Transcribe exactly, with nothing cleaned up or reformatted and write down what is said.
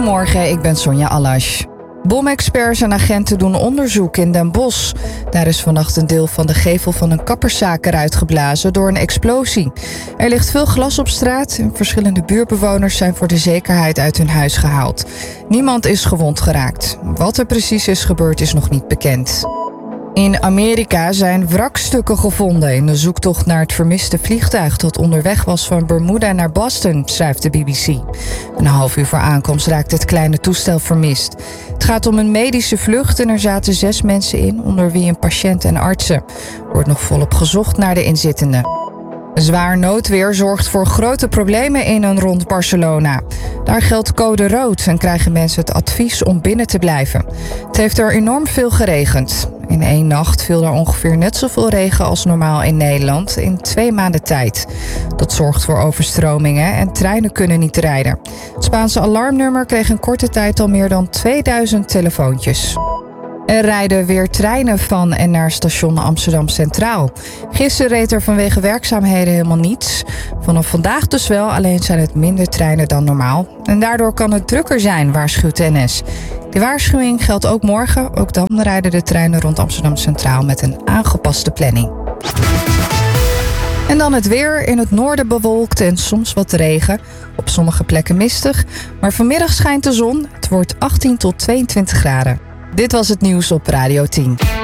Goedemorgen, ik ben Sonja Allash. Bomexperts en agenten doen onderzoek in Den Bosch. Daar is vannacht een deel van de gevel van een kapperszaak eruit geblazen door een explosie. Er ligt veel glas op straat en verschillende buurtbewoners zijn voor de zekerheid uit hun huis gehaald. Niemand is gewond geraakt. Wat er precies is gebeurd is nog niet bekend. In Amerika zijn wrakstukken gevonden in de zoektocht naar het vermiste vliegtuig dat onderweg was van Bermuda naar Boston, schrijft de B B C. Een half uur voor aankomst raakte het kleine toestel vermist. Het gaat om een medische vlucht en er zaten zes mensen in, onder wie een patiënt en artsen. Er wordt nog volop gezocht naar de inzittenden. Zwaar noodweer zorgt voor grote problemen in en rond Barcelona. Daar geldt code rood en krijgen mensen het advies om binnen te blijven. Het heeft er enorm veel geregend. In één nacht viel er ongeveer net zoveel regen als normaal in Nederland in twee maanden tijd. Dat zorgt voor overstromingen en treinen kunnen niet rijden. Het Spaanse alarmnummer kreeg in korte tijd al meer dan tweeduizend telefoontjes. Er rijden weer treinen van en naar station Amsterdam Centraal. Gisteren reed er vanwege werkzaamheden helemaal niets. Vanaf vandaag dus wel, alleen zijn het minder treinen dan normaal. En daardoor kan het drukker zijn, waarschuwt N S. De waarschuwing geldt ook morgen. Ook dan rijden de treinen rond Amsterdam Centraal met een aangepaste planning. En dan het weer. In het noorden bewolkt en soms wat regen. Op sommige plekken mistig. Maar vanmiddag schijnt de zon. Het wordt achttien tot tweeëntwintig graden. Dit was het nieuws op Radio tien.